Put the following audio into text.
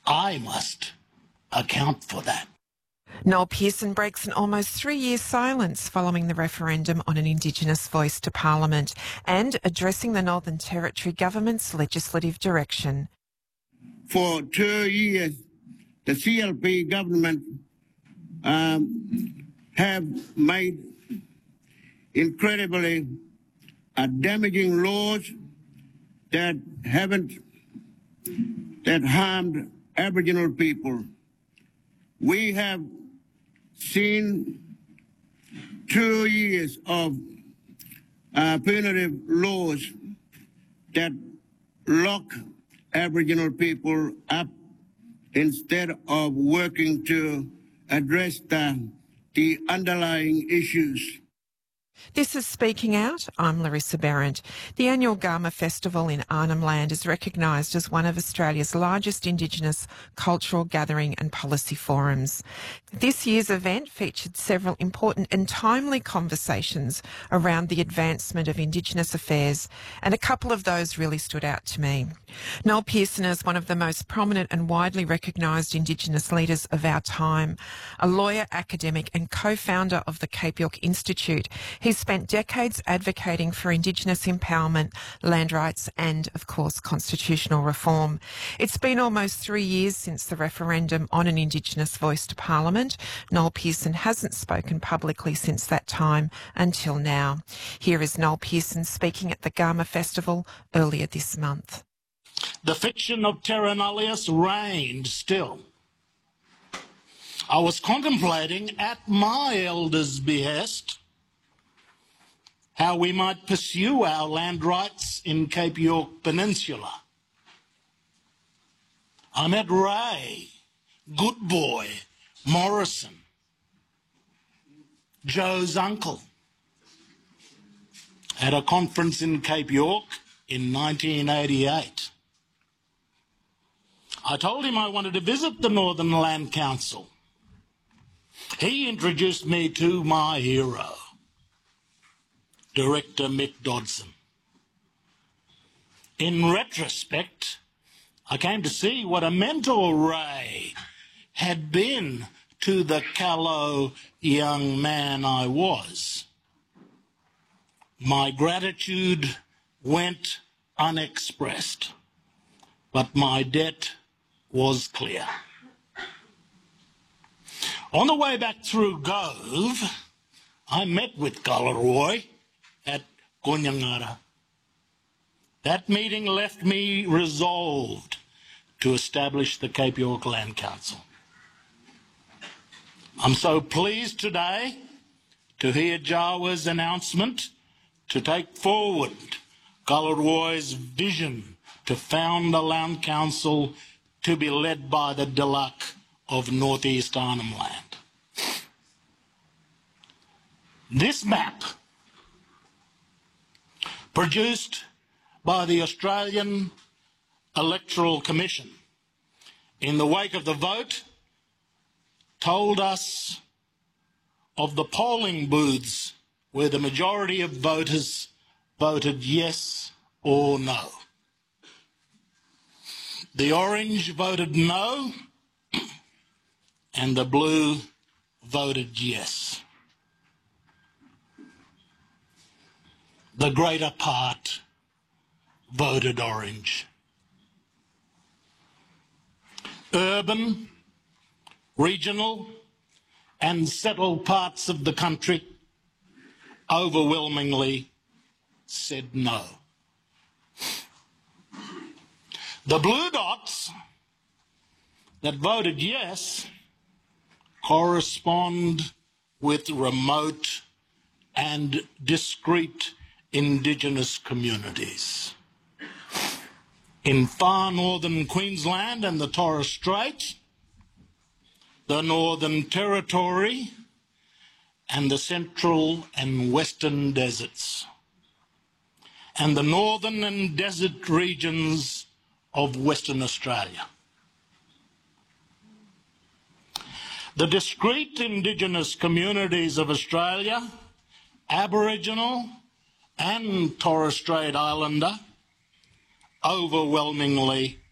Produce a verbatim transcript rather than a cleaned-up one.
I must account for that. Noel Pearson breaks an almost three-year silence following the referendum on an Indigenous voice to Parliament and addressing the Northern Territory Government's legislative direction. For two years, the C L P government um, have made incredibly uh, damaging laws that haven't, that harmed Aboriginal people. We have seen two years of uh, punitive laws that lock Aboriginal people up instead of working to address the, the underlying issues. This is Speaking Out. I'm Larissa Behrendt. The annual Garma Festival in Arnhem Land is recognised as one of Australia's largest Indigenous cultural gathering and policy forums. This year's event featured several important and timely conversations around the advancement of Indigenous affairs, and a couple of those really stood out to me. Noel Pearson is one of the most prominent and widely recognised Indigenous leaders of our time, a lawyer, academic and co-founder of the Cape York Institute. He's spent decades advocating for Indigenous empowerment, land rights and, of course, constitutional reform. It's been almost three years since the referendum on an Indigenous voice to Parliament. Noel Pearson hasn't spoken publicly since that time until now. Here is Noel Pearson speaking at the Garma Festival earlier this month. The fiction of terra nullius reigned still. I was contemplating at my elders' behest how we might pursue our land rights in Cape York Peninsula. I met Ray, Good Boy, Morrison, Joe's uncle, at a conference in Cape York in nineteen eighty-eight. I told him I wanted to visit the Northern Land Council. He introduced me to my hero, Director Mick Dodson. In retrospect, I came to see what a mentor Ray had been to the callow young man I was. My gratitude went unexpressed, but my debt was clear. On the way back through Gove, I met with Galarrwuy at Gonyangara. That meeting left me resolved to establish the Cape York Land Council. I'm so pleased today to hear Jawa's announcement to take forward Galarrwuy's vision to found a land council to be led by the Dulak of Northeast Arnhem Land. This map, produced by the Australian Electoral Commission in the wake of the vote, told us of the polling booths where the majority of voters voted yes or no. The orange voted no, and the blue voted yes. The greater part voted orange. Urban, regional, and settled parts of the country overwhelmingly said no. The blue dots that voted yes correspond with remote and discrete Indigenous communities. In far northern Queensland and the Torres Strait, the Northern Territory, and the Central and Western Deserts, and the northern and desert regions of Western Australia. The discrete Indigenous communities of Australia, Aboriginal and Torres Strait Islander, overwhelmingly